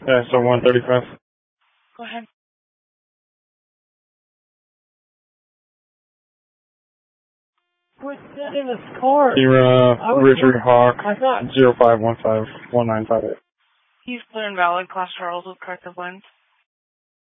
Yeah, so 135. Go ahead. Quit setting a score. You're Richard Hawk, 0515-1958. He's clear and valid, Class Charles with corrective lens.